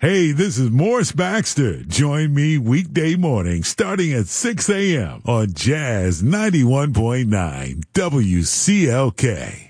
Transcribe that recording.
Hey, this is Morris Baxter. Join me weekday morning starting at 6 a.m. on Jazz 91.9 WCLK.